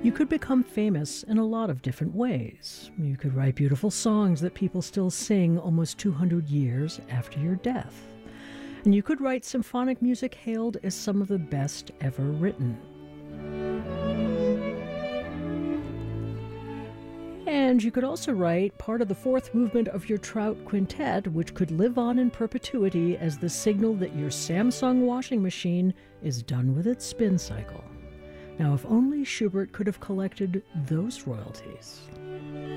You could become famous in a lot of different ways. You could write beautiful songs that people still sing almost 200 years after your death. And you could write symphonic music hailed as some of the best ever written. And you could also write part of the fourth movement of your Trout Quintet, which could live on in perpetuity as the signal that your Samsung washing machine is done with its spin cycle. Now, if only Schubert could have collected those royalties.